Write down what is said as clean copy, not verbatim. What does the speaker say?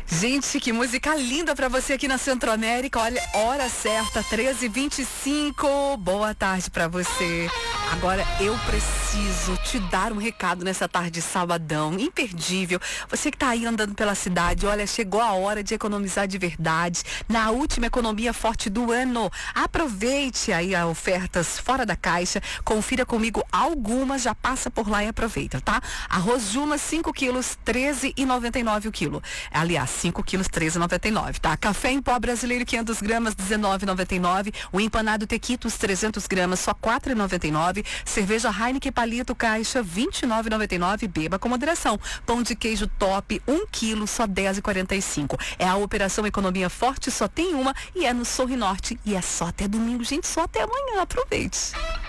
Gente, que música linda pra você aqui na Centro-América. Olha, hora certa, 13h25. Boa tarde pra você. Agora eu preciso te dar um recado nessa tarde de sabadão, imperdível. Você que tá aí andando pela cidade, olha, chegou a hora de economizar de verdade na última economia forte do ano. Aproveite aí as ofertas fora da caixa, confira comigo algumas, já passa por lá e aproveita, tá? Arroz Juma, 5 quilos, 13,99 o quilo. Aliás, 5 quilos, 13,99, tá? Café em pó brasileiro, 500 gramas, 19,99. O empanado Tequitos, 300 gramas, só 4,99. Cerveja Heineken Palito Caixa, 29,99. Beba com moderação. Pão de queijo top, 1 quilo, só 10,45. É a Operação Economia Forte, só tem uma e é no Sorrinorte. E é só até domingo, gente, só até amanhã. Aproveite.